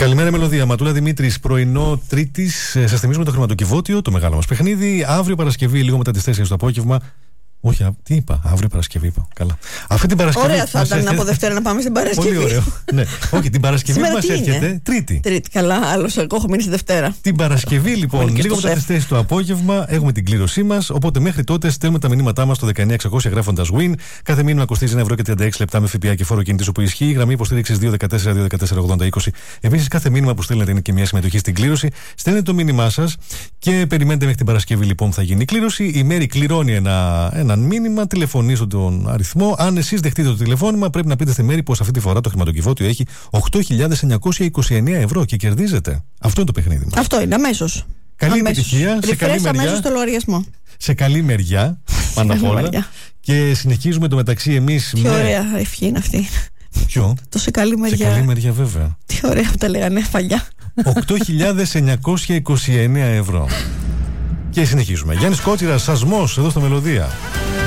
Καλημέρα, Μελωδία. Ματούλα Δημήτρης, πρωινό Τρίτης. Σας θυμίζουμε το χρηματοκιβώτιο, το μεγάλο μας παιχνίδι. Αύριο Παρασκευή, λίγο μετά τις 4 το απόγευμα. Όχι, τι είπα, αύριο Παρασκευή είπα. Καλά. Αυτή την Παρασκευή. Ωραία, θα ήταν από Δευτέρα να πάμε στην Παρασκευή. Πολύ ωραίο. Ναι. Όχι, την Παρασκευή που μας έρχεται. Τρίτη. Τρίτη, καλά, άλλο εγώ έχω μείνει στη Δευτέρα. Την Παρασκευή, λοιπόν, λίγο μετά τις 4 το απόγευμα, έχουμε την κλήρωσή μας. Οπότε μέχρι τότε στέλνουμε τα μηνύματά μας στο 19600 γράφοντας win. Κάθε μήνυμα κοστίζει 1,36 με ΦΠΑ και φόρο κινητής όπου ισχύει. Γραμμή υποστήριξης 214-214-80-20. Επίσης, κάθε μήνυμα που στέλνετε είναι και μια συμμετοχή στην κλήρωση. Στέλνετε το μήνυμά σας και περιμένετε μέχρι την Παρασκευή, λοιπόν, θα γίνει η κλήρωση. Η Μέρη κληρώνει έναν μήνυμα, τηλεφωνήστε τον αριθμό. Αν εσείς δεχτείτε το τηλεφώνημα, πρέπει να πείτε στη Μέρη πως αυτή τη φορά το χρηματοκιβώτιο έχει 8.929 ευρώ και κερδίζετε. Αυτό είναι το παιχνίδι μας. Αυτό είναι, αμέσως. Καλή επιτυχία, σε καλή μεριά. Αμέσως στο λογαριασμό. Σε καλή μεριά, πάνω απ' όλα. Και συνεχίζουμε το μεταξύ εμείς. Τι ωραία ευχή είναι αυτή. Ποιο? Το σε καλή μεριά. Σε καλή μεριά, βέβαια. Τι ωραία που τα λέγανε παλιά. 8.929 ευρώ. Και συνεχίζουμε. Γιάννης Κότσιρας, Σασμός, εδώ στο Μελωδία.